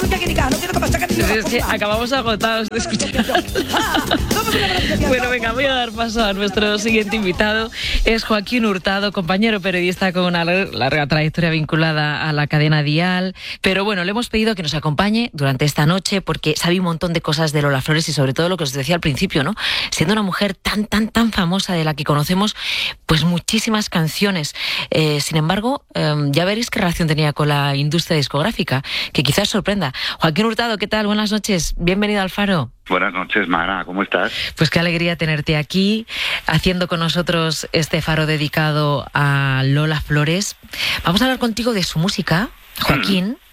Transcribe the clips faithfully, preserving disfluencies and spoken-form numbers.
Es que acabamos agotados de escuchar. Bueno, venga, voy a dar paso a nuestro siguiente invitado. Es Joaquín Hurtado, compañero periodista con una larga trayectoria vinculada a la cadena Dial. Pero bueno, le hemos pedido que nos acompañe durante esta noche porque sabe un montón de cosas de Lola Flores y sobre todo lo que os decía al principio, ¿no? Siendo una mujer tan, tan, tan famosa de la que conocemos pues muchísimas canciones. Eh, sin embargo, eh, ya veréis qué relación tenía con la industria discográfica, que quizás sorprenda. Joaquín Hurtado, ¿qué tal? Buenas noches. Bienvenido al Faro. Buenas noches, Mara. ¿Cómo estás? Pues qué alegría tenerte aquí, haciendo con nosotros este Faro dedicado a Lola Flores. Vamos a hablar contigo de su música, Joaquín, mm.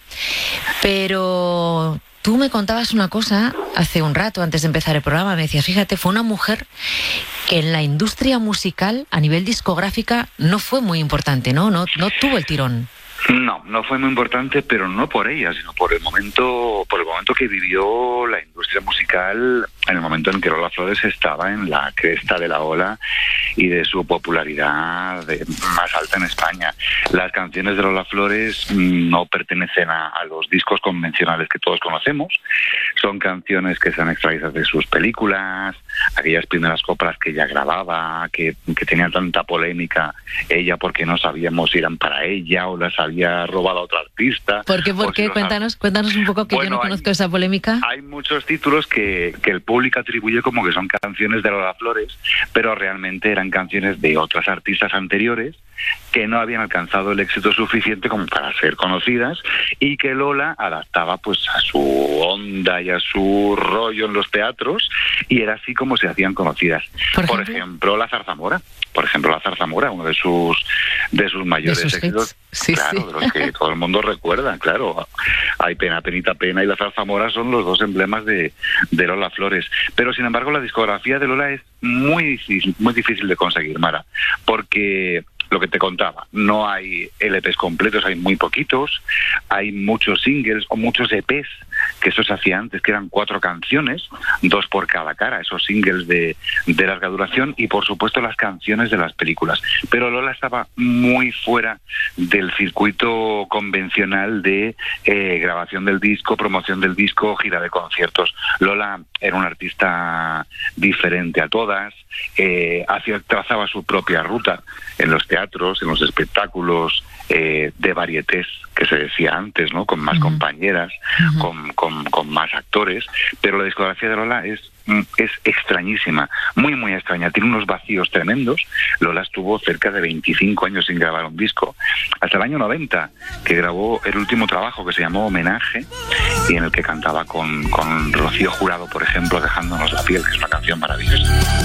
pero tú me contabas una cosa hace un rato, antes de empezar el programa. Me decías, fíjate, fue una mujer que en la industria musical, a nivel discográfica, no fue muy importante, ¿no? No, no tuvo el tirón. No, no fue muy importante, pero no por ella, sino por el momento, por el momento que vivió la industria musical, en el momento en que Lola Flores estaba en la cresta de la ola y de su popularidad de, más alta en España. Las canciones de Lola Flores no pertenecen a, a los discos convencionales que todos conocemos. Son canciones que se han extraído de sus películas, aquellas primeras coplas que ella grababa, que, que tenían tanta polémica ella porque no sabíamos si eran para ella o las había robado a otro artista. ¿Por qué? ¿Por qué? Si cuéntanos, cuéntanos un poco, que bueno, yo no conozco hay, esa polémica. Hay muchos títulos que, que el público atribuye como que son canciones de Lola Flores, pero realmente eran canciones de otras artistas anteriores que no habían alcanzado el éxito suficiente como para ser conocidas y que Lola adaptaba pues a su onda y a su rollo en los teatros, y era así como se hacían conocidas. Por ejemplo, por ejemplo la Zarzamora. Por ejemplo, la Zarzamora, uno de sus de sus mayores de sus éxitos, sí, claro, sí. de los que todo el mundo recuerda, claro. Hay Pena, Penita, Pena y la Zarzamora son los dos emblemas de, de Lola Flores. Pero, sin embargo, la discografía de Lola es muy difícil, muy difícil de conseguir, Mara, porque lo que te contaba, no hay L Pes completos, hay muy poquitos, hay muchos singles o muchos E Pes, que eso se hacía antes, que eran cuatro canciones, dos por cada cara, esos singles de, de larga duración, y por supuesto las canciones de las películas. Pero Lola estaba muy fuera del circuito convencional de eh, grabación del disco, promoción del disco, gira de conciertos. Lola era una artista diferente a todas, eh, hacía, trazaba su propia ruta en los teatros, en los espectáculos eh, de varietés, que se decía antes, ¿no? Con más uh-huh. compañeras, uh-huh. con, con, con más actores, pero la discografía de Lola es es extrañísima, muy muy extraña, tiene unos vacíos tremendos. Lola estuvo cerca de veinticinco años sin grabar un disco, hasta el año noventa, que grabó el último trabajo que se llamó Homenaje, y en el que cantaba con, con Rocío Jurado, por ejemplo, Dejándonos la piel, que es una canción maravillosa.